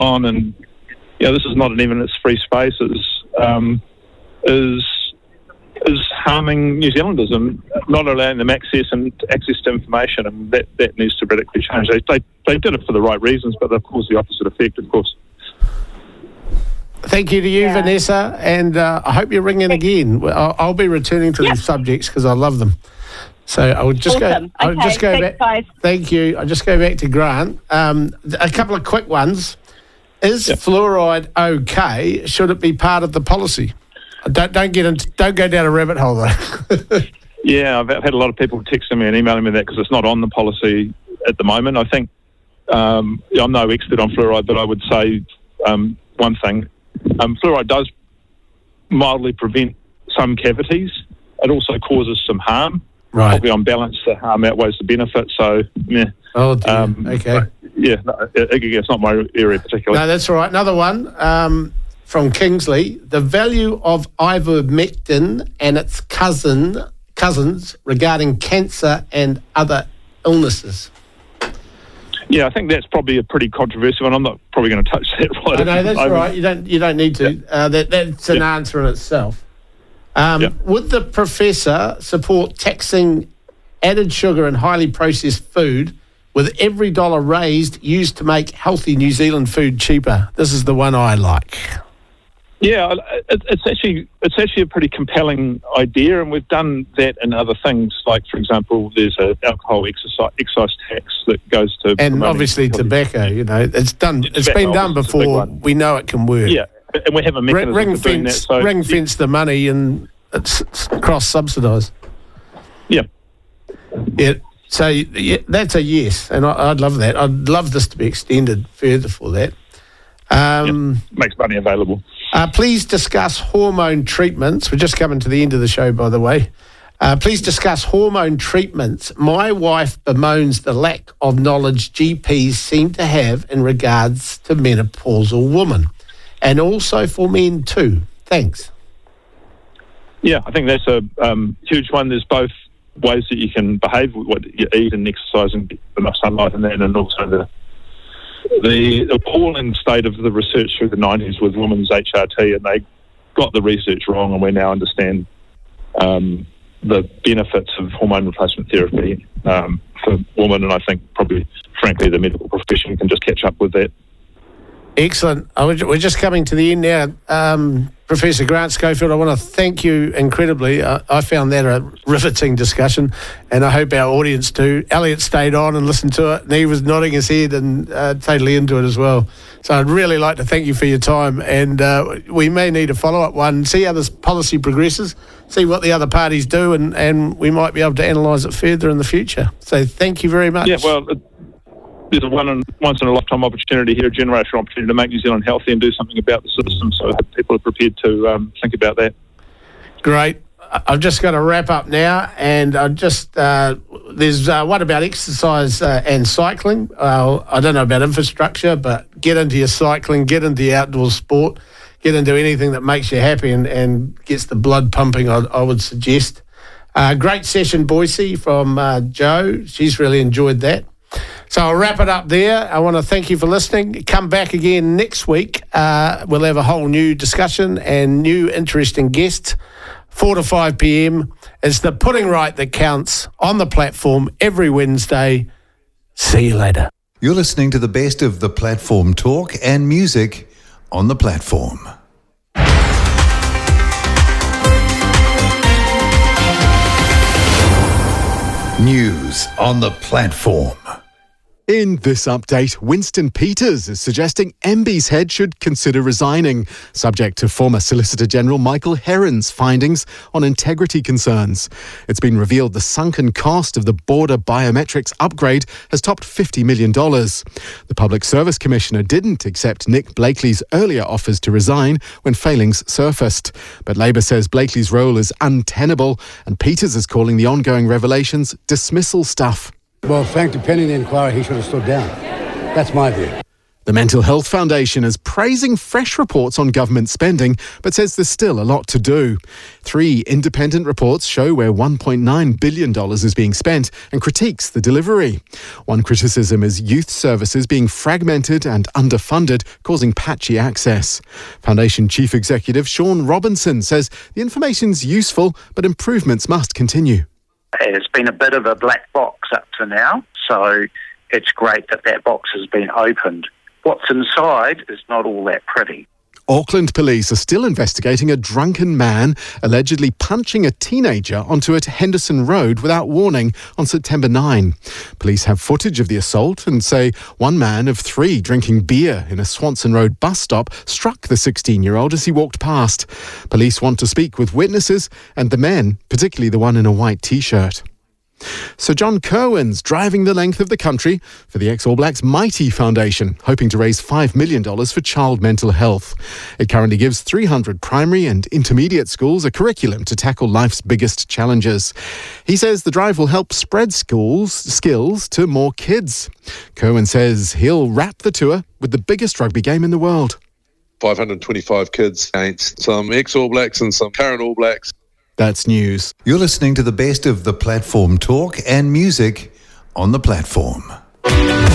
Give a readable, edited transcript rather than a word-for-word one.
on, and this is not an evidence-free space, is harming New Zealanders and not allowing them access to information, and that needs to radically change. They did it for the right reasons, but they've caused the opposite effect, of course. Thank you to you, Vanessa, and I hope you ring in again. I'll be returning to these subjects because I love them. So I would just awesome. go back. Guys. Thank you. I'll just go back to Grant. A couple of quick ones. Is fluoride okay? Should it be part of the policy? Don't go down a rabbit hole though. Yeah, I've had a lot of people texting me and emailing me that because it's not on the policy at the moment. I think I'm no expert on fluoride, but I would say one thing: fluoride does mildly prevent some cavities. It also causes some harm. Right. Probably on balance, the harm outweighs the benefit. So, yeah. Oh, dear. Okay. It's not my area particularly. No, that's all right. Another one from Kingsley. The value of ivermectin and its cousins regarding cancer and other illnesses. Yeah, I think that's probably a pretty controversial one. I'm not probably going to touch that right. No, that's all right. You don't need to. That's an answer in itself. Would the professor support taxing added sugar and highly processed food, with every dollar raised used to make healthy New Zealand food cheaper? This is the one I like. Yeah, it's actually a pretty compelling idea, and we've done that in other things. Like, for example, there's an alcohol excise tax that goes to, and obviously tobacco. It's done. It's been done before. We know it can work. Yeah, and we have a mechanism for doing that. So ring fence the money, and it's cross-subsidised. Yeah. Yeah. So that's a yes, and I'd love that. I'd love this to be extended further for that. Makes money available. Please discuss hormone treatments. We're just coming to the end of the show, by the way. Please discuss hormone treatments. My wife bemoans the lack of knowledge GPs seem to have in regards to menopausal women, and also for men too. Thanks. Yeah, I think that's a huge one. There's both ways that you can behave with what you eat and exercise and get enough sunlight and that, and also the appalling state of the research through the 90s with women's HRT, and they got the research wrong, and we now understand the benefits of hormone replacement therapy for women, and I think probably, frankly, the medical profession can just catch up with that. Excellent. We're just coming to the end now. Professor Grant Schofield, I want to thank you incredibly. I found that a riveting discussion, and I hope our audience too. Elliot stayed on and listened to it, and he was nodding his head and totally into it as well. So I'd really like to thank you for your time, and we may need a follow-up one, see how this policy progresses, see what the other parties do, and we might be able to analyse it further in the future. So thank you very much. Yeah, well, there's a once-in-a-lifetime opportunity here, a generational opportunity to make New Zealand healthy and do something about the system, so that people are prepared to think about that. Great. I've just got to wrap up now, and I just there's one about exercise and cycling. I don't know about infrastructure, but get into your cycling, get into your outdoor sport, get into anything that makes you happy and gets the blood pumping, I would suggest. Great session, Boise, from Jo. She's really enjoyed that. So I'll wrap it up there. I want to thank you for listening. Come back again next week. We'll have a whole new discussion and new interesting guests. 4 to 5 p.m. It's the Putting Right that counts on the platform every Wednesday. See you later. You're listening to the best of the platform talk and music on the platform. News on the platform. In this update, Winston Peters is suggesting MB's head should consider resigning, subject to former Solicitor General Michael Heron's findings on integrity concerns. It's been revealed the sunken cost of the border biometrics upgrade has topped $50 million. The Public Service Commissioner didn't accept Nick Blakely's earlier offers to resign when failings surfaced. But Labour says Blakely's role is untenable, and Peters is calling the ongoing revelations dismissal stuff. Well, frankly, pending the inquiry, he should have stood down. That's my view. The Mental Health Foundation is praising fresh reports on government spending, but says there's still a lot to do. 3 independent reports show where $1.9 billion is being spent and critiques the delivery. One criticism is youth services being fragmented and underfunded, causing patchy access. Foundation Chief Executive Sean Robinson says the information's useful, but improvements must continue. It's been a bit of a black box up to now, so it's great that box has been opened. What's inside is not all that pretty. Auckland police are still investigating a drunken man allegedly punching a teenager onto a Henderson Road without warning on September 9. Police have footage of the assault and say one man of 3 drinking beer in a Swanson Road bus stop struck the 16-year-old as he walked past. Police want to speak with witnesses and the men, particularly the one in a white T-shirt. Sir John Kirwan's driving the length of the country for the ex-All Blacks Mighty Foundation, hoping to raise $5 million for child mental health. It currently gives 300 primary and intermediate schools a curriculum to tackle life's biggest challenges. He says the drive will help spread skills to more kids. Kirwan says he'll wrap the tour with the biggest rugby game in the world. 525 kids against some ex-All Blacks and some current All Blacks. That's news. You're listening to the best of the platform talk and music on the platform.